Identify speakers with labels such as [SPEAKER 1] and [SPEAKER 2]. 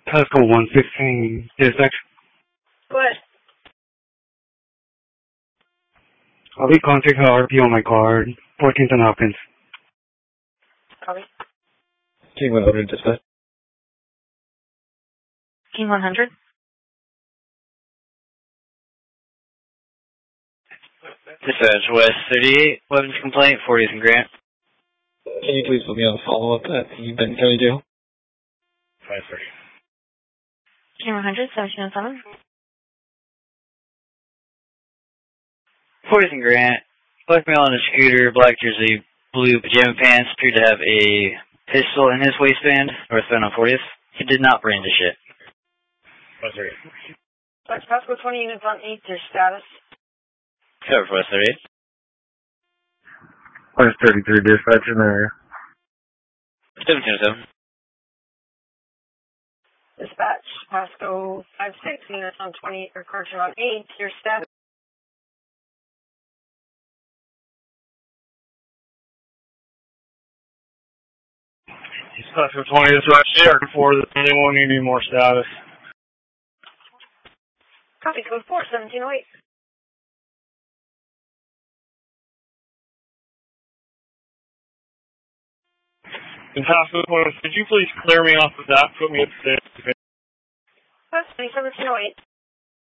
[SPEAKER 1] Pascal 116, dispatch.
[SPEAKER 2] Go ahead.
[SPEAKER 1] I'll be contacting RP on my card, 14th and Hopkins.
[SPEAKER 2] Copy.
[SPEAKER 3] King 100, dispatch.
[SPEAKER 2] King 100.
[SPEAKER 4] Dispatch, West 38, weapons complaint, 40th and Grant.
[SPEAKER 3] Can you please put me on follow-up at the Benton County Jail?
[SPEAKER 4] 5-3.
[SPEAKER 2] King 100, 1707.
[SPEAKER 4] 40th and Grant, black male on a scooter, black jersey, blue pajama pants, appeared to have a pistol in his waistband, northbound on 40th. He did not brandish it. 5-3.
[SPEAKER 2] West Pascal 20 units on 8, their status.
[SPEAKER 4] Cover for West 38.
[SPEAKER 5] West 33, dispatch in the area.
[SPEAKER 4] 1707.
[SPEAKER 2] Dispatch, Pasco 5-6 units on 20, or correction on 8, your status.
[SPEAKER 6] Pasco 20, this right there, for they won't need any more status.
[SPEAKER 2] Copy, code 4, 1708.
[SPEAKER 6] And Pasco 20, could you please clear me off of that, put me at the state?
[SPEAKER 2] West 1708.